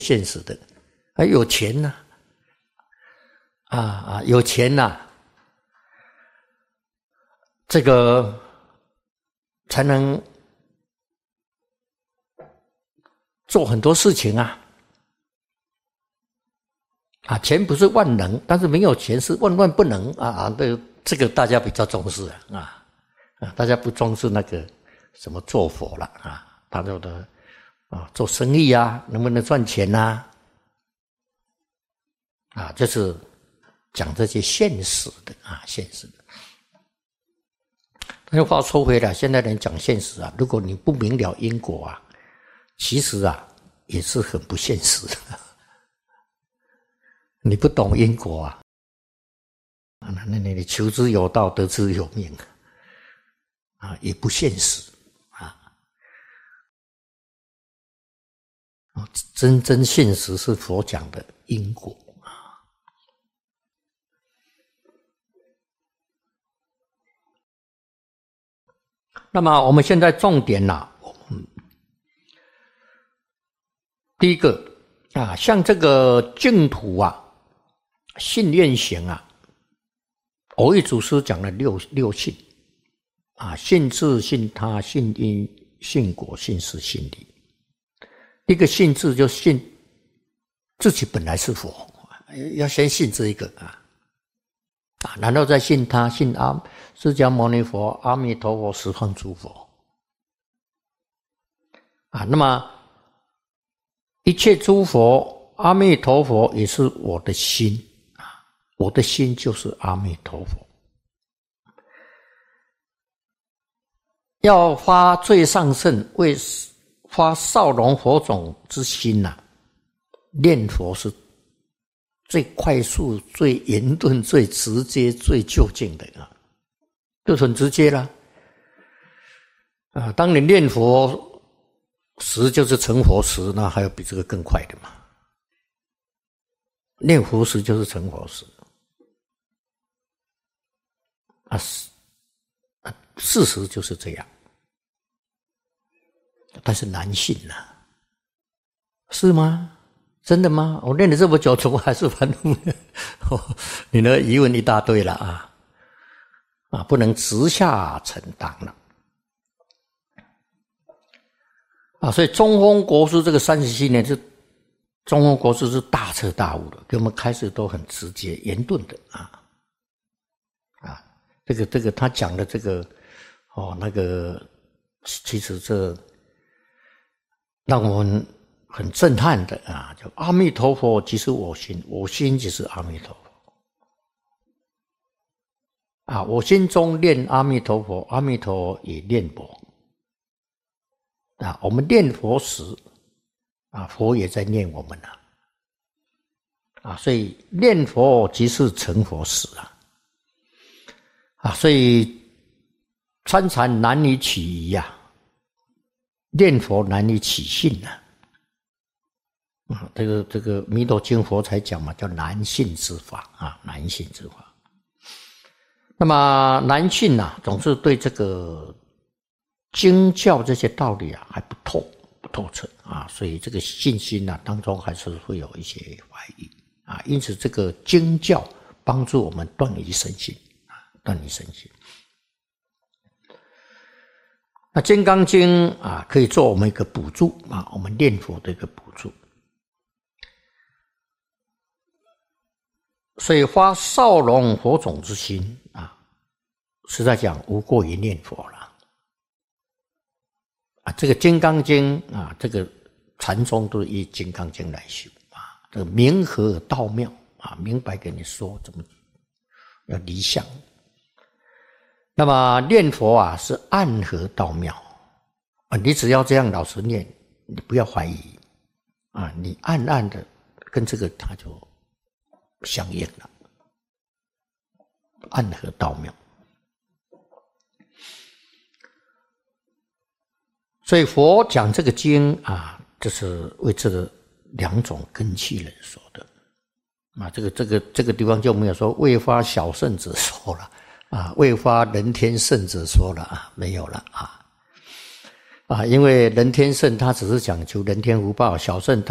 现实的，有钱呐，有钱呐，这个才能做很多事情啊。钱不是万能，但是没有钱是万万不能啊！这个大家比较重视大家不重视那个什么做佛了大家的做生意能不能赚钱就是讲这些现实的现实的。但是话说回来，现在人讲现实如果你不明了因果其实也是很不现实的。你不懂因果那你求之有道，得之有命也不现实真现实是佛讲的因果那么我们现在重点第一个像这个净土信愿行蕅益祖师讲了六信信自信他信因信果信事信理。一个信自就信自己本来是佛，要先信这一个然后再信他，信释迦牟尼佛、阿弥陀佛、十方诸佛那么一切诸佛、阿弥陀佛也是我的心我的心就是阿弥陀佛。要发最上圣，为发少龙火种之心念佛是最快速、最圆顿、最直接、最就近的就很直接了当你念佛时就是成佛时，那还有比这个更快的吗？念佛时就是成佛时事实就是这样，但是难信是吗？真的吗？我念了这么久，怎么还是反动呢？你的疑问一大堆了不能直下承担了所以中峰国师这个37年是中峰国师是大彻大悟的，给我们开始都很直接圆顿的这个他讲的这个那个其实这让我们很震撼的就阿弥陀佛即是我心，我心即是阿弥陀佛我心中念阿弥陀佛，阿弥陀佛也念我我们念佛时佛也在念我们所以念佛即是成佛时所以参禅难以起疑念佛难以起信这个弥陀经佛才讲嘛，叫难信之法难信之法。那么难信总是对这个经教这些道理还不透彻所以这个信心当中还是会有一些怀疑因此这个经教帮助我们断疑生信断疑生信。那《金刚经》可以做我们一个补助我们念佛的一个补助。所以发少龙火种之心实在讲无过于念佛了这个《金刚经》这个禅宗都是以《金刚经》来修这个明和道妙明白给你说怎么要离相。那么念佛是暗合道妙你只要这样老实念，你不要怀疑你暗暗的跟这个它就相应了，暗合道妙。所以佛讲这个经就是为这两种根器人说的这个地方就没有说未发小圣者说了未发人天圣者说了没有了因为人天圣他只是讲求人天福报，小圣